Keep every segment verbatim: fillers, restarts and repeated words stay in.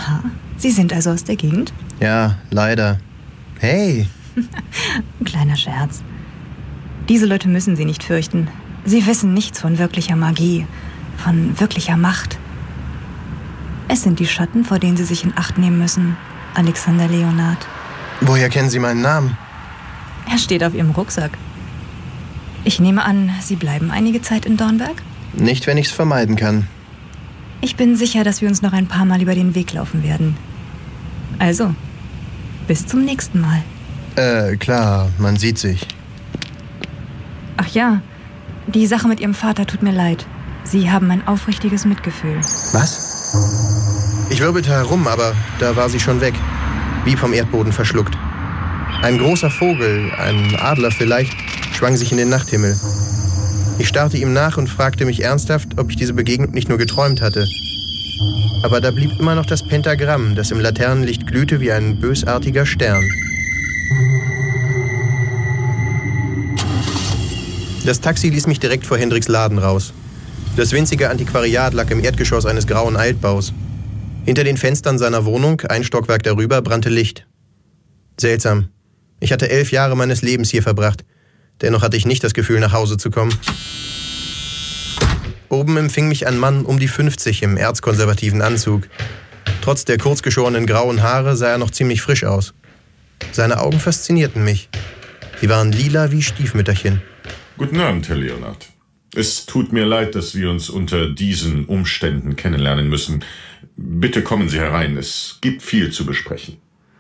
Aha, Sie sind also aus der Gegend? Ja, leider. Hey! Ein kleiner Scherz. Diese Leute müssen Sie nicht fürchten. Sie wissen nichts von wirklicher Magie, von wirklicher Macht. Es sind die Schatten, vor denen Sie sich in Acht nehmen müssen, Alexander Leonard. Woher kennen Sie meinen Namen? Er steht auf Ihrem Rucksack. Ich nehme an, Sie bleiben einige Zeit in Dornberg? Nicht, wenn ich es vermeiden kann. Ich bin sicher, dass wir uns noch ein paar Mal über den Weg laufen werden. Also, bis zum nächsten Mal. Äh, klar, man sieht sich. Ach ja, die Sache mit Ihrem Vater tut mir leid. Sie haben ein aufrichtiges Mitgefühl. Was? Ich wirbelte herum, aber da war sie schon weg. Wie vom Erdboden verschluckt. Ein großer Vogel, ein Adler vielleicht, schwang sich in den Nachthimmel. Ich starrte ihm nach und fragte mich ernsthaft, ob ich diese Begegnung nicht nur geträumt hatte. Aber da blieb immer noch das Pentagramm, das im Laternenlicht glühte wie ein bösartiger Stern. Das Taxi ließ mich direkt vor Hendriks Laden raus. Das winzige Antiquariat lag im Erdgeschoss eines grauen Altbaus. Hinter den Fenstern seiner Wohnung, ein Stockwerk darüber, brannte Licht. Seltsam. Ich hatte elf Jahre meines Lebens hier verbracht. Dennoch hatte ich nicht das Gefühl, nach Hause zu kommen. Oben empfing mich ein Mann um die fünfzig im erzkonservativen Anzug. Trotz der kurzgeschorenen grauen Haare sah er noch ziemlich frisch aus. Seine Augen faszinierten mich. Sie waren lila wie Stiefmütterchen. Guten Abend, Herr Leonard. Es tut mir leid, dass wir uns unter diesen Umständen kennenlernen müssen. Bitte kommen Sie herein, es gibt viel zu besprechen.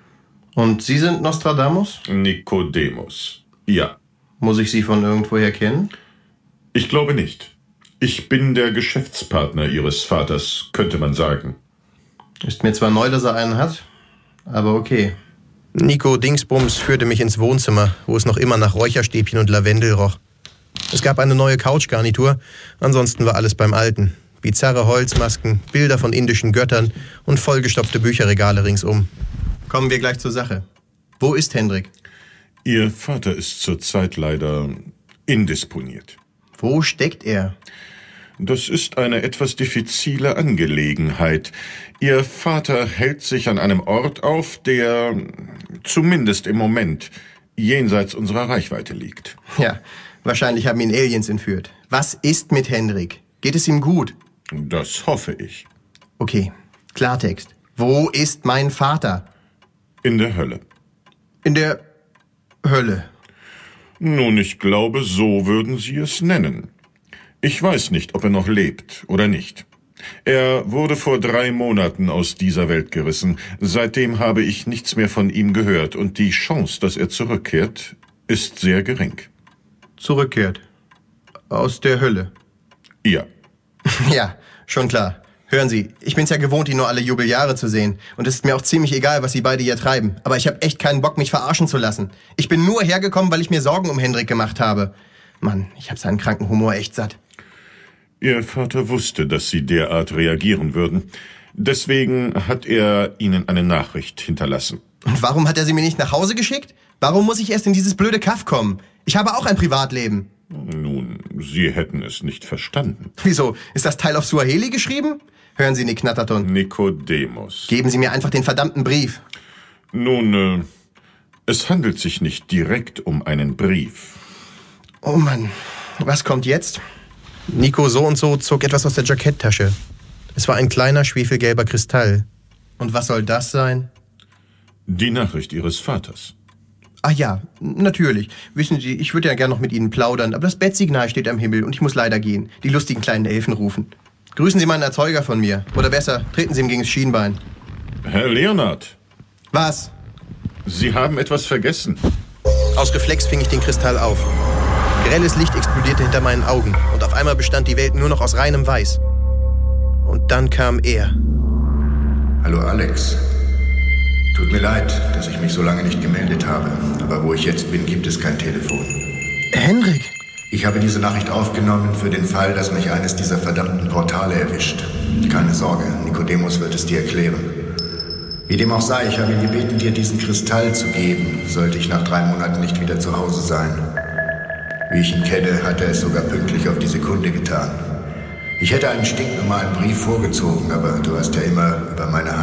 Und Sie sind Nostradamus? Nikodemus. Ja. Muss ich Sie von irgendwoher kennen? Ich glaube nicht. Ich bin der Geschäftspartner Ihres Vaters, könnte man sagen. Ist mir zwar neu, dass er einen hat, aber okay. Nico Dingsbums führte mich ins Wohnzimmer, wo es noch immer nach Räucherstäbchen und Lavendel roch. Es gab eine neue Couchgarnitur, ansonsten war alles beim Alten. Bizarre Holzmasken, Bilder von indischen Göttern und vollgestopfte Bücherregale ringsum. Kommen wir gleich zur Sache. Wo ist Hendrik? Ihr Vater ist zurzeit leider indisponiert. Wo steckt er? Das ist eine etwas diffizile Angelegenheit. Ihr Vater hält sich an einem Ort auf, der zumindest im Moment jenseits unserer Reichweite liegt. Ja, wahrscheinlich haben ihn Aliens entführt. Was ist mit Hendrik? Geht es ihm gut? Das hoffe ich. Okay, Klartext. Wo ist mein Vater? In der Hölle. In der Hölle? Nun, ich glaube, so würden Sie es nennen. Ich weiß nicht, ob er noch lebt oder nicht. Er wurde vor drei Monaten aus dieser Welt gerissen. Seitdem habe ich nichts mehr von ihm gehört und die Chance, dass er zurückkehrt, ist sehr gering. Zurückkehrt? Aus der Hölle? Ja. Ja, schon klar. Hören Sie, ich bin's ja gewohnt, ihn nur alle Jubeljahre zu sehen. Und es ist mir auch ziemlich egal, was Sie beide hier treiben. Aber ich habe echt keinen Bock, mich verarschen zu lassen. Ich bin nur hergekommen, weil ich mir Sorgen um Hendrik gemacht habe. Mann, ich habe seinen kranken Humor echt satt. Ihr Vater wusste, dass Sie derart reagieren würden. Deswegen hat er Ihnen eine Nachricht hinterlassen. Und warum hat er sie mir nicht nach Hause geschickt? Warum muss ich erst in dieses blöde Kaff kommen? Ich habe auch ein Privatleben. Nun, Sie hätten es nicht verstanden. Wieso? Ist das Teil auf Suaheli geschrieben? Hören Sie, Nick Knatterton. Nikodemus. Geben Sie mir einfach den verdammten Brief. Nun, äh, es handelt sich nicht direkt um einen Brief. Oh Mann, was kommt jetzt? Nico so und so zog etwas aus der Jacketttasche. Es war ein kleiner, schwefelgelber Kristall. Und was soll das sein? Die Nachricht Ihres Vaters. Ach ja, natürlich. Wissen Sie, ich würde ja gern noch mit Ihnen plaudern, aber das Bettsignal steht am Himmel und ich muss leider gehen. Die lustigen kleinen Elfen rufen. Grüßen Sie meinen Erzeuger von mir. Oder besser, treten Sie ihm gegen das Schienbein. Herr Leonard. Was? Sie haben etwas vergessen. Aus Reflex fing ich den Kristall auf. Grelles Licht explodierte hinter meinen Augen und auf einmal bestand die Welt nur noch aus reinem Weiß. Und dann kam er. Hallo Alex. Tut mir leid, dass ich mich so lange nicht gemeldet habe. Aber wo ich jetzt bin, gibt es kein Telefon. Hendrik! Ich habe diese Nachricht aufgenommen für den Fall, dass mich eines dieser verdammten Portale erwischt. Keine Sorge, Nikodemus wird es dir erklären. Wie dem auch sei, ich habe ihn gebeten, dir diesen Kristall zu geben, sollte ich nach drei Monaten nicht wieder zu Hause sein. Wie ich ihn kenne, hat er es sogar pünktlich auf die Sekunde getan. Ich hätte einen stinknormalen Brief vorgezogen, aber du hast ja immer über meine Hand